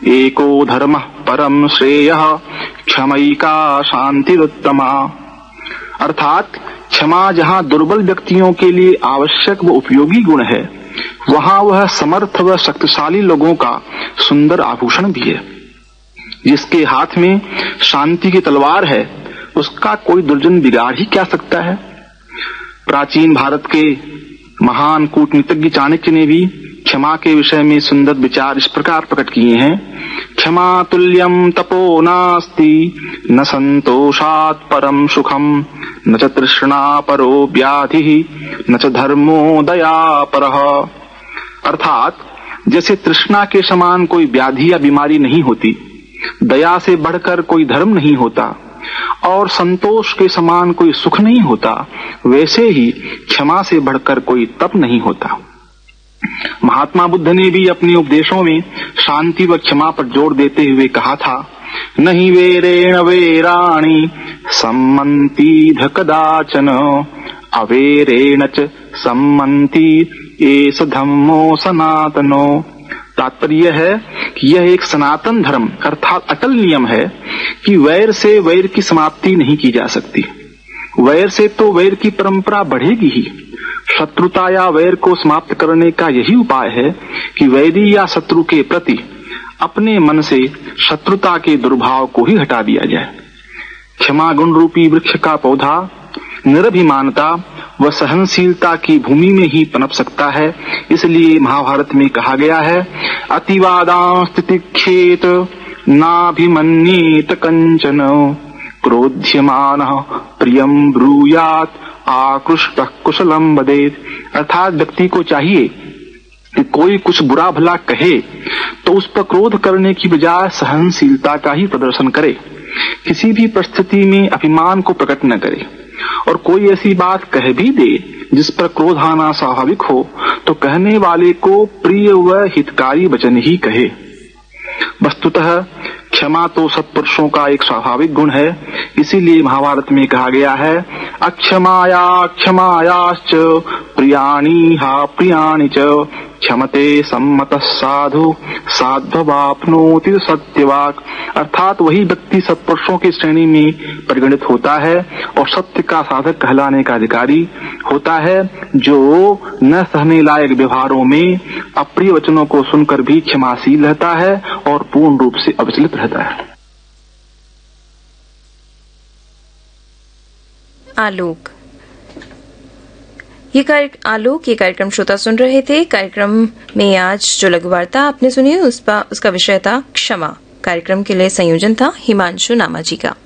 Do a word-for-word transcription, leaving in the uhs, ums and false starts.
एको धर्मः परम श्रेयः क्षमैका शांतिरुत्तमा। अर्थात क्षमा जहाँ दुर्बल व्यक्तियों के लिए आवश्यक व उपयोगी गुण है, वहाँ वह समर्थ व शक्तिशाली लोगों का सुंदर आभूषण भी है। जिसके हाथ में शांति की तलवार है, उसका कोई दुर्जन बिगाड़ ही क्या सकता है। प्राचीन भारत के महान कूटनीतिज्ञ चाणक्य ने भी क्षमा के विषय में सुंदर विचार इस प्रकार प्रकट किए हैं। क्षमा तुल्यम तपो नास्ति न संतोषात् परम सुखम न च तृष्णा परो व्याधि न च धर्मो दया परः। अर्थात जैसे तृष्णा के समान कोई व्याधि या बीमारी नहीं होती, दया से बढ़कर कोई धर्म नहीं होता और संतोष के समान कोई सुख नहीं होता, वैसे ही क्षमा से बढ़कर कोई तप नहीं होता। महात्मा बुद्ध ने भी अपने उपदेशों में शांति व क्षमा पर जोर देते हुए कहा था, नहीं वेरेण वेराणि सम्मन्ति कदाचन अवेरेण च सम्मन्ति एष धम्मो सनातनो। तात्पर्य है कि यह एक सनातन धर्म अर्थात अटल नियम है कि वैर से वैर की समाप्ति नहीं की जा सकती। वैर से तो वैर की परंपरा बढ़ेगी ही। शत्रुता या वैर को समाप्त करने का यही उपाय है कि वैरी या शत्रु के प्रति अपने मन से शत्रुता के दुर्भाव को ही हटा दिया जाए। क्षमा गुण रूपी वृक्ष का पौधा निरभिमानता व सहनशीलता की भूमि में ही पनप सकता है। इसलिए महाभारत में कहा गया है, अतिवादां तितिक्षेत नाभिमन्येत कंचन क्रोध्यमानः प्रियं ब्रूयात् आकृष्टः कुशलम वदेत्। अर्थात व्यक्ति को चाहिए कि कोई कुछ बुरा भला कहे तो उस पर क्रोध करने की बजाय सहनशीलता का ही प्रदर्शन करे। किसी भी परिस्थिति में अभिमान को प्रकट न करे और कोई ऐसी बात कह भी दे जिस पर क्रोध आना स्वाभाविक हो तो कहने वाले को प्रिय व हितकारी वचन ही कहे। वस्तुतः क्षमा तो सत्पुरुषों का एक स्वाभाविक गुण है। इसीलिए महाभारत में कहा गया है, अक्षमाया क्षमायाश्च प्रियाणि हा प्रियाणि च क्षमते सम्मतः साधु साध्ववाप्नोति सत्यवाक्। अर्थात वही व्यक्ति सत्पुरुषों की श्रेणी में परिगणित होता है और सत्य का साधक कहलाने का अधिकारी होता है, जो न सहने लायक व्यवहारों में अप्रिय वचनों को सुनकर भी क्षमाशील रहता है और पूर्ण रूप से अविचलित रहता है। आलोक ये कार्यक्रम आलोक ये कार्यक्रम श्रोता सुन रहे थे। कार्यक्रम में आज जो लघु वार्ता आपने सुनी उस उसका विषय था क्षमा। कार्यक्रम के लिए संयोजन था हिमांशु नामा जी का।